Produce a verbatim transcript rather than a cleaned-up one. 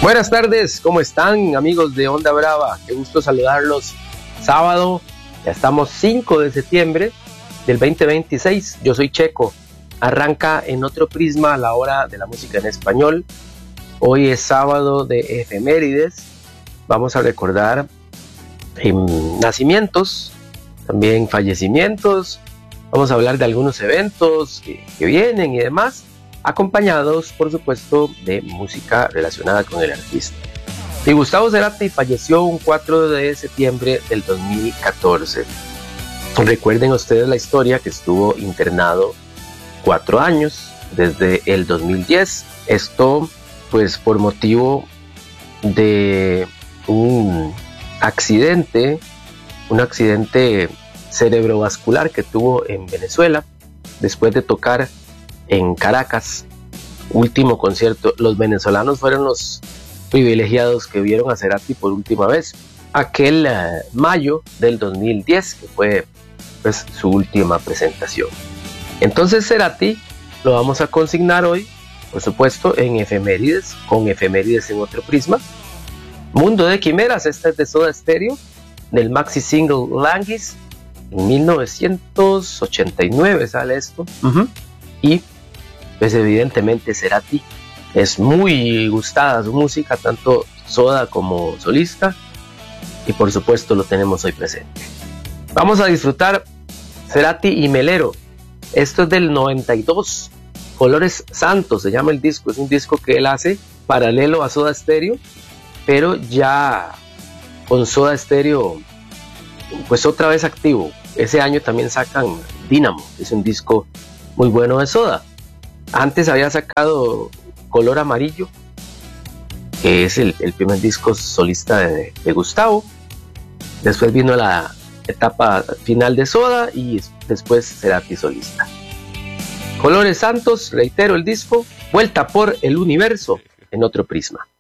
Buenas tardes, ¿cómo están, amigos de Onda Brava? Qué gusto saludarlos. Sábado, ya estamos cinco de septiembre del veinte veintiséis. Yo soy Checo. Arranca en otro prisma la hora de la música en español. Hoy es sábado de efemérides. Vamos a recordar eh, nacimientos, también fallecimientos. Vamos a hablar de algunos eventos que, que vienen y demás, acompañados, por supuesto, de música relacionada con el artista. Y Gustavo Cerati falleció un cuatro de septiembre del dos mil catorce. Recuerden ustedes la historia, que estuvo internado cuatro años, desde el dos mil diez. Esto, pues, por motivo de un accidente, un accidente cerebrovascular que tuvo en Venezuela, después de tocar en Caracas, último concierto. Los venezolanos fueron los privilegiados que vieron a Cerati por última vez, aquel uh, mayo del dos mil diez, que fue pues su última presentación. Entonces Cerati lo vamos a consignar hoy, por supuesto, en efemérides, con efemérides en otro prisma. Mundo de Quimeras, este es de Soda Stereo, del maxi single Languis, en mil novecientos ochenta y nueve sale esto. Uh-huh. Y pues evidentemente Cerati es muy gustada su música, tanto Soda como solista, y por supuesto lo tenemos hoy presente. Vamos a disfrutar Cerati y Melero. Esto es del noventa y dos, Colores Santos se llama el disco. Es un disco que él hace paralelo a Soda Stereo, pero ya con Soda Stereo pues otra vez activo. Ese año también sacan Dínamo, que es un disco muy bueno de Soda. Antes había sacado Color Amarillo, que es el, el primer disco solista de, de Gustavo. Después vino la etapa final de Soda y después Cerati solista. Colores Santos, reitero el disco, Vuelta por el Universo en otro prisma.